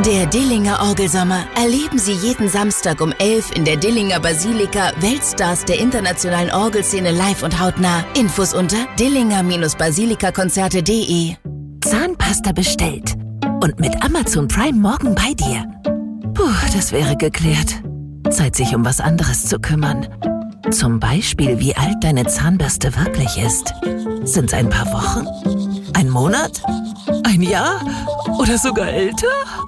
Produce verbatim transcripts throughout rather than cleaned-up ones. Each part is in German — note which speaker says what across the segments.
Speaker 1: Der Dillinger Orgelsommer. Erleben Sie jeden Samstag um elf in der Dillinger Basilika Weltstars der internationalen Orgelszene live und hautnah. Infos unter dillinger basilika konzerte punkt de.
Speaker 2: Zahnpasta bestellt. Und mit Amazon Prime morgen bei dir. Puh, das wäre geklärt. Zeit, sich um was anderes zu kümmern. Zum Beispiel, wie alt deine Zahnbürste wirklich ist. Sind's ein paar Wochen? Ein Monat? Ein Jahr? Oder sogar älter?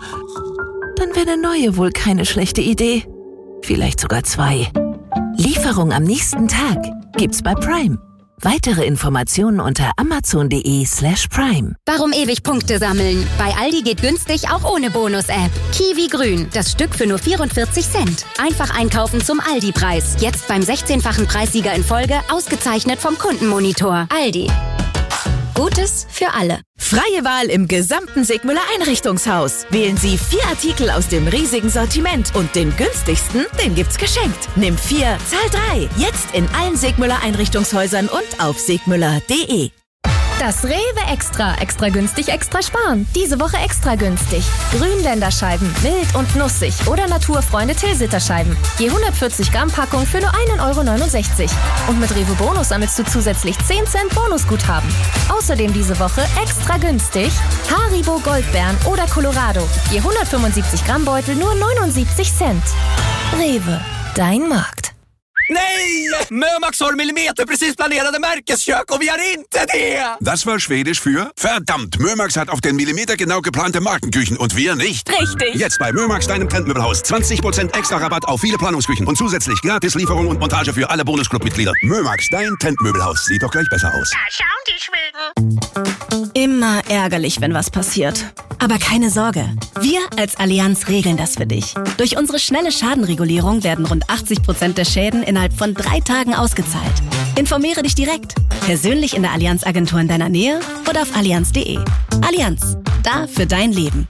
Speaker 2: Dann wäre eine neue wohl keine schlechte Idee. Vielleicht sogar zwei. Lieferung am nächsten Tag gibt's bei Prime. Weitere Informationen unter amazon.de slash prime.
Speaker 3: Warum ewig Punkte sammeln? Bei Aldi geht günstig auch ohne Bonus-App. Kiwi Grün, das Stück für nur vierundvierzig Cent. Einfach einkaufen zum Aldi-Preis. Jetzt beim sechzehnfachen Preissieger in Folge, ausgezeichnet vom Kundenmonitor. Aldi. Gutes für alle.
Speaker 2: Freie Wahl im gesamten Sigmüller Einrichtungshaus. Wählen Sie vier Artikel aus dem riesigen Sortiment und den günstigsten, den gibt's geschenkt. Nimm vier, zahl drei. Jetzt in allen Sigmüller Einrichtungshäusern und auf sigmüller punkt de.
Speaker 4: Das Rewe Extra. Extra günstig, extra sparen. Diese Woche extra günstig. Grünländerscheiben, mild und nussig oder Naturfreunde Tilsiterscheiben. Je hundertvierzig Gramm Packung für nur ein Euro neunundsechzig. Und mit Rewe Bonus sammelst du zusätzlich zehn Cent Bonusguthaben. Außerdem diese Woche extra günstig Haribo Goldbeeren oder Colorado. Je hundertfünfundsiebzig Gramm Beutel nur neunundsiebzig Cent. Rewe, dein Markt.
Speaker 5: Nej! Mömax har Millimeter precis planerade Märkeskök och vi har inte det!
Speaker 6: Das war Schwedisch für verdammt, Mömax hat auf den Millimeter genau geplante Markenküchen und wir nicht.
Speaker 4: Richtig.
Speaker 6: Jetzt bei Mömax, deinem Trendmöbelhaus. zwanzig Prozent extra Rabatt auf viele Planungsküchen und zusätzlich gratis Lieferung und Montage für alle Bonusclub-Mitglieder. Mömax, dein Trendmöbelhaus. Sieht doch gleich besser aus.
Speaker 7: Da schauen die Schweden.
Speaker 8: Immer ärgerlich, wenn was passiert. Aber keine Sorge. Wir als Allianz regeln das für dich. Durch unsere schnelle Schadenregulierung werden rund achtzig Prozent der Schäden innerhalb von drei Tagen ausgezahlt. Informiere dich direkt. Persönlich in der Allianz-Agentur in deiner Nähe oder auf allianz punkt de. Allianz. Da für dein Leben.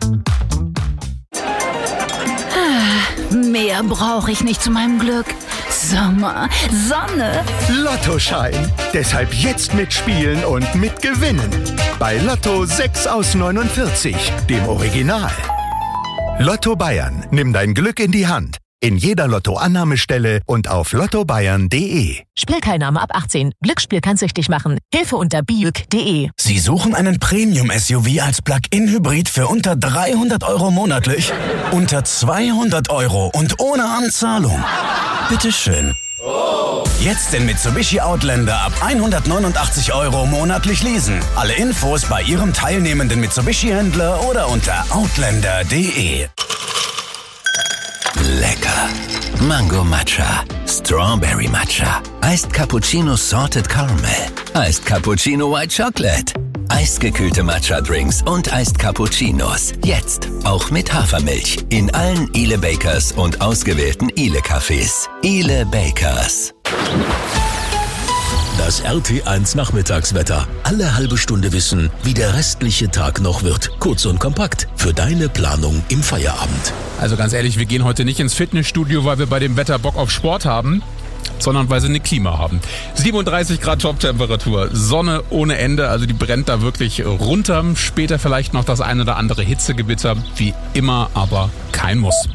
Speaker 2: Mehr brauche ich nicht zu meinem Glück. Sommer, Sonne.
Speaker 9: Lottoschein. Deshalb jetzt mitspielen und mitgewinnen. Bei Lotto sechs aus neunundvierzig, dem Original. Lotto Bayern. Nimm dein Glück in die Hand. In jeder Lotto-Annahmestelle und auf lotto bayern punkt de.
Speaker 2: Spielteilnahme ab achtzehn. Glücksspiel kann süchtig machen. Hilfe unter biuk punkt de.
Speaker 10: Sie suchen einen Premium-S U V als Plug-in-Hybrid für unter dreihundert Euro monatlich? Unter zweihundert Euro und ohne Anzahlung? Bitteschön. Jetzt den Mitsubishi Outlander ab hundertneunundachtzig Euro monatlich leasen. Alle Infos bei Ihrem teilnehmenden Mitsubishi-Händler oder unter outlander punkt de.
Speaker 11: Lecker. Mango Matcha, Strawberry Matcha, Iced Cappuccino Salted Caramel, Iced Cappuccino White Chocolate, eisgekühlte Matcha-Drinks und Iced Cappuccinos. Jetzt auch mit Hafermilch in allen Ile Bakers und ausgewählten Ile Cafés. Ile Bakers.
Speaker 12: Das R T eins Nachmittagswetter. Alle halbe Stunde wissen, wie der restliche Tag noch wird. Kurz und kompakt für deine Planung im Feierabend.
Speaker 13: Also ganz ehrlich, wir gehen heute nicht ins Fitnessstudio, weil wir bei dem Wetter Bock auf Sport haben, sondern weil sie eine Klima haben. siebenunddreißig Grad Toptemperatur, Sonne ohne Ende, also die brennt da wirklich runter. Später vielleicht noch das ein oder andere Hitzegewitter, wie immer aber kein Muss.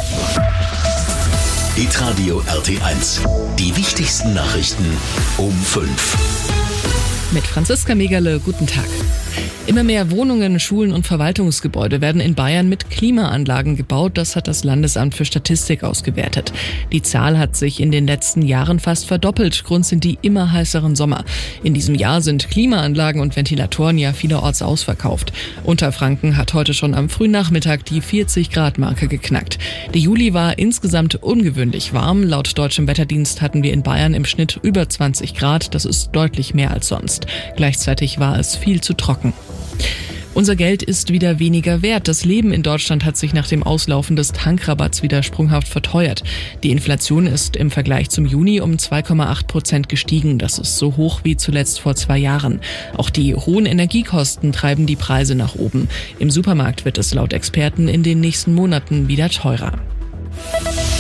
Speaker 12: Hitradio R T eins. Die wichtigsten Nachrichten um fünf.
Speaker 14: Mit Franziska Megerle, guten Tag. Immer mehr Wohnungen, Schulen und Verwaltungsgebäude werden in Bayern mit Klimaanlagen gebaut. Das hat das Landesamt für Statistik ausgewertet. Die Zahl hat sich in den letzten Jahren fast verdoppelt. Grund sind die immer heißeren Sommer. In diesem Jahr sind Klimaanlagen und Ventilatoren ja vielerorts ausverkauft. Unterfranken hat heute schon am frühen Nachmittag die vierzig Grad Marke geknackt. Der Juli war insgesamt ungewöhnlich warm. Laut deutschem Wetterdienst hatten wir in Bayern im Schnitt über zwanzig Grad. Das ist deutlich mehr als sonst. Gleichzeitig war es viel zu trocken. Unser Geld ist wieder weniger wert. Das Leben in Deutschland hat sich nach dem Auslaufen des Tankrabatts wieder sprunghaft verteuert. Die Inflation ist im Vergleich zum Juni um zwei Komma acht Prozent gestiegen. Das ist so hoch wie zuletzt vor zwei Jahren. Auch die hohen Energiekosten treiben die Preise nach oben. Im Supermarkt wird es laut Experten in den nächsten Monaten wieder teurer.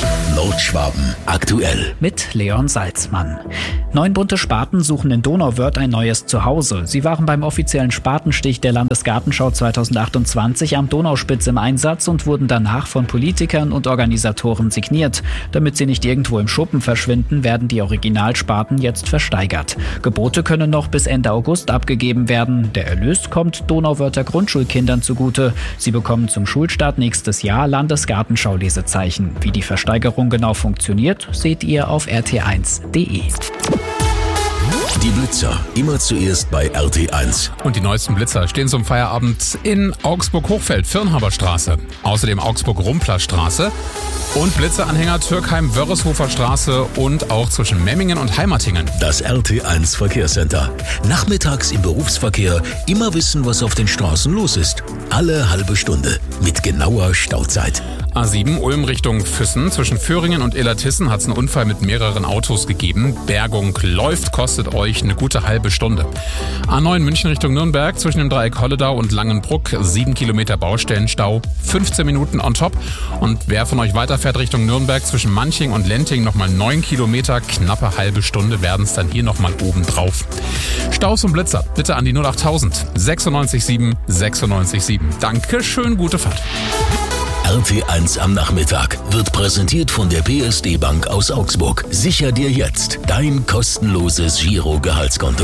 Speaker 12: Nordschwaben aktuell.
Speaker 15: Mit Leon Salzmann. Neun bunte Spaten suchen in Donauwörth ein neues Zuhause. Sie waren beim offiziellen Spatenstich der Landesgartenschau zweitausendachtundzwanzig am Donauspitz im Einsatz und wurden danach von Politikern und Organisatoren signiert. Damit sie nicht irgendwo im Schuppen verschwinden, werden die Originalspaten jetzt versteigert. Gebote können noch bis Ende August abgegeben werden. Der Erlös kommt Donauwörther Grundschulkindern zugute. Sie bekommen zum Schulstart nächstes Jahr Landesgartenschau-Lesezeichen. Wie die Versteigerung genau funktioniert, seht ihr auf r t eins punkt d e.
Speaker 12: Die Blitzer, immer zuerst bei R T eins.
Speaker 13: Und die neuesten Blitzer stehen zum Feierabend in Augsburg-Hochfeld, Firnhaberstraße. Außerdem Augsburg-Rumplerstraße und Blitzeranhänger Türkheim-Wörreshofer Straße und auch zwischen Memmingen und Heimatingen.
Speaker 12: Das R T eins Verkehrscenter. Nachmittags im Berufsverkehr immer wissen, was auf den Straßen los ist. Alle halbe Stunde mit genauer Stauzeit.
Speaker 13: A sieben Ulm Richtung Füssen. Zwischen Föhringen und Illertissen hat es einen Unfall mit mehreren Autos gegeben. Bergung läuft, kostet euch eine gute halbe Stunde. A neun München Richtung Nürnberg. Zwischen dem Dreieck Holledau und Langenbruck. sieben Kilometer Baustellenstau. fünfzehn Minuten on top. Und wer von euch weiterfährt Richtung Nürnberg zwischen Manching und Lenting nochmal neun Kilometer. Knappe halbe Stunde werden es dann hier nochmal oben drauf. Staus und Blitzer bitte an die null achttausend sechsundneunzig sieben sechsundneunzig sieben. Dankeschön, gute Fahrt.
Speaker 12: R T eins am Nachmittag wird präsentiert von der P S D Bank aus Augsburg. Sicher dir jetzt dein kostenloses Giro-Gehaltskonto.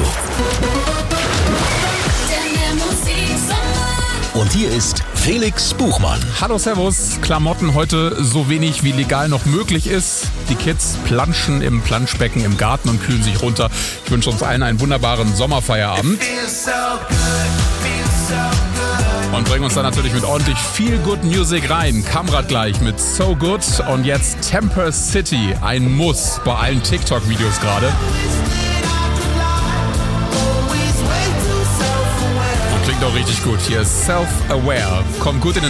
Speaker 12: Und hier ist Felix Buchmann.
Speaker 13: Hallo, servus. Klamotten heute so wenig wie legal noch möglich ist. Die Kids planschen im Planschbecken im Garten und kühlen sich runter. Ich wünsche uns allen einen wunderbaren Sommerfeierabend. Und bringen uns dann natürlich mit ordentlich viel Good Music rein. Kamrat gleich mit So Good. Und jetzt Temper City. Ein Muss bei allen TikTok-Videos gerade. Und klingt auch richtig gut. Hier ist Self-Aware. Kommt gut in den